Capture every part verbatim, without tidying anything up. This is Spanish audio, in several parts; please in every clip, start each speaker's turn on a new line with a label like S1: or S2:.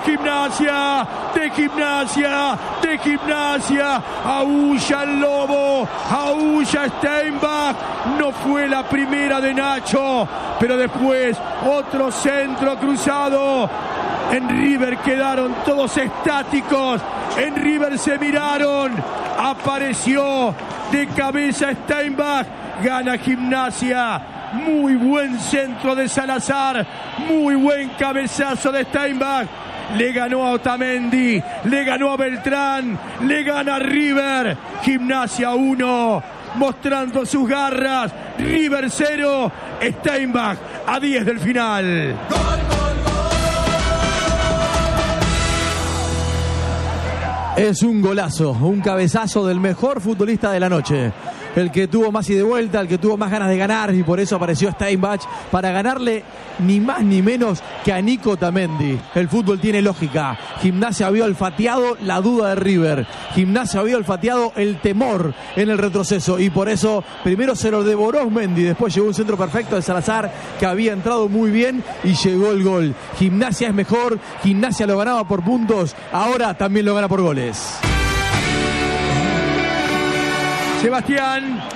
S1: Gimnasia, de Gimnasia, de Gimnasia. Aúlla el lobo, aúlla Steinbach. No fue la primera de Nacho, pero después otro centro cruzado. En River quedaron todos estáticos. En River se miraron. Apareció de cabeza Steinbach. Gana Gimnasia. Muy buen centro de Salazar. Muy buen cabezazo de Steinbach. Le ganó a Otamendi. Le ganó a Beltrán. Le gana a River. Gimnasia uno. Mostrando sus garras. River cero. Steinbach a diez del final. ¡Gol, gol!
S2: Es un golazo, un cabezazo del mejor futbolista de la noche. El que tuvo más y de vuelta, el que tuvo más ganas de ganar, y por eso apareció Steinbach para ganarle ni más ni menos que a Nico Otamendi. El fútbol tiene lógica. Gimnasia había olfateado la duda de River. Gimnasia había olfateado el temor en el retroceso, y por eso primero se lo devoró Mendy, después llegó un centro perfecto de Salazar que había entrado muy bien y llegó el gol. Gimnasia es mejor, Gimnasia lo ganaba por puntos, ahora también lo gana por goles.
S1: Sebastián.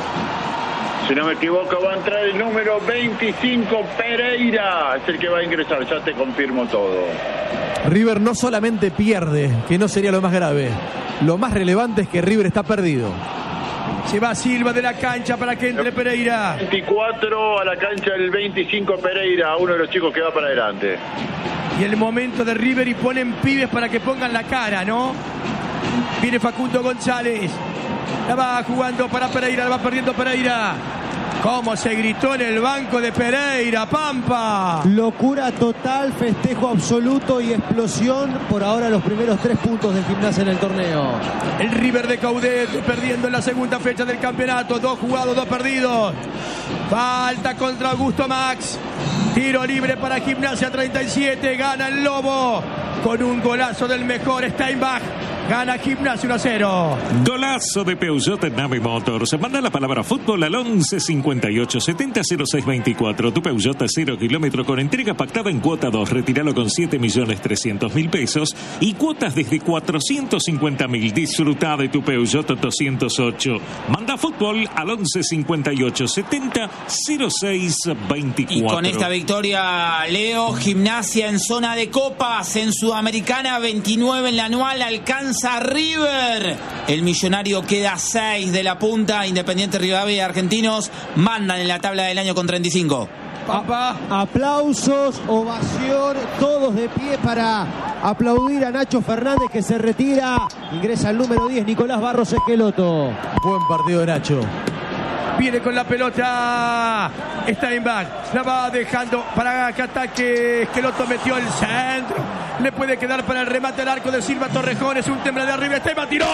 S3: Si no me equivoco, va a entrar el número veinticinco, Pereira. Es el que va a ingresar, ya te confirmo todo.
S2: River no solamente pierde, que no sería lo más grave. Lo más relevante es que River está perdido.
S1: Se va Silva de la cancha para que entre Pereira.
S3: veinticuatro a la cancha el veinticinco, Pereira, uno de los chicos que va para adelante.
S1: Y el momento de River, y ponen pibes para que pongan la cara, ¿no? Viene Facundo González. La va jugando para Pereira, la va perdiendo Pereira. ¿Cómo se gritó en el banco de Pereira, Pampa?
S4: Locura total, festejo absoluto y explosión. Por ahora los primeros tres puntos del Gimnasia en el torneo.
S1: El River de Coudet perdiendo en la segunda fecha del campeonato. Dos jugados, dos perdidos. Falta contra Augusto Max. Tiro libre para Gimnasia, treinta y siete. Gana el Lobo con un golazo del mejor Steinbach. Gana Gimnasia uno a cero.
S5: Golazo de Peugeot en Nave Motors. Manda la palabra fútbol al once cincuenta y ocho setenta cero seis veinticuatro. Tu Peugeot a cero kilómetro con entrega pactada en cuota dos. Retíralo con siete millones trescientos mil pesos y cuotas desde cuatrocientos cincuenta mil. Disfruta de tu Peugeot doscientos ocho. Manda fútbol al once cincuenta y ocho setenta cero seis veinticuatro.
S6: Y con esta victoria, Leo, Gimnasia en zona de copas. En Sudamericana veintinueve en la anual alcanza a River. El millonario queda seis de la punta. Independiente, Rivadavia y Argentinos mandan en la tabla del año con treinta y cinco.
S4: Papá. Aplausos, ovación, todos de pie para aplaudir a Nacho Fernández, que se retira. Ingresa el número diez, Nicolás Barros Esqueloto.
S2: Buen partido de Nacho.
S1: Viene con la pelota Steinbach. La va dejando para que ataque. Esqueloto metió el centro. Le puede quedar para el remate al arco de Silva Torrejón. Es un temblor de arriba. Steinbach tiró.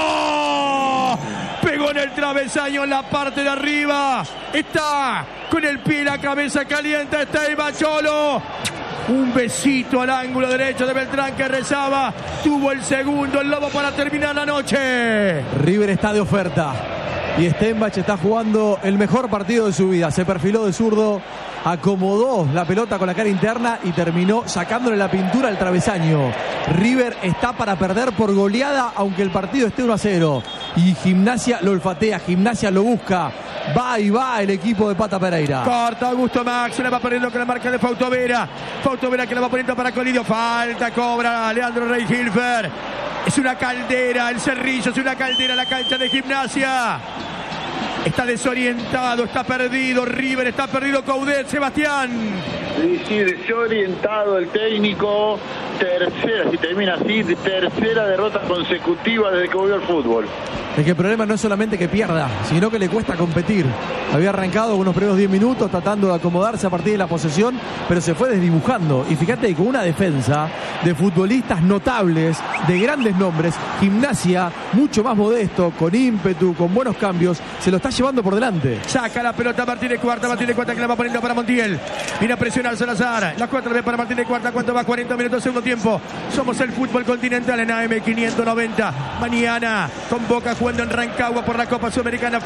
S1: Pegó en el travesaño en la parte de arriba. Está con el pie y la cabeza caliente. Steinbach Cholo. Un besito al ángulo derecho de Beltrán, que rezaba. Tuvo el segundo el Lobo para terminar la noche.
S2: River está de oferta. Y Steinbach está jugando el mejor partido de su vida. Se perfiló de zurdo, acomodó la pelota con la cara interna y terminó sacándole la pintura al travesaño. River está para perder por goleada, aunque el partido esté uno a cero. Y Gimnasia lo olfatea, Gimnasia lo busca. Va y va el equipo de Pata Pereira.
S1: Corta Augusto Max, se la va perdiendo con la marca de Fausto Vera. Fausto Vera que la va poniendo para Colidio. Falta, cobra Leandro Rey Hilfer. Es una caldera, el Cerrillo es una caldera la cancha de Gimnasia. Está desorientado, está perdido River, está perdido Coudet, Sebastián.
S3: Sí, sí, desorientado el técnico. Tercera, si termina así, tercera derrota consecutiva desde que volvió al fútbol.
S2: Es que el problema no es solamente que pierda, sino que le cuesta competir. Había arrancado unos primeros diez minutos tratando de acomodarse a partir de la posesión, pero se fue desdibujando. Y fíjate que con una defensa de futbolistas notables, de grandes nombres, Gimnasia, mucho más modesto, con ímpetu, con buenos cambios, se lo está llevando por delante.
S1: Saca la pelota Martínez Cuarta, Martínez Cuarta que la va poniendo para Montiel. Viene a presionar Salazar. La cuarta vez para Martínez Cuarta. ¿Cuánto va? cuarenta minutos, segundo tiempo. Somos el fútbol continental en A M quinientos noventa. Mañana con Boca jugando en Rancagua por la Copa Sudamericana.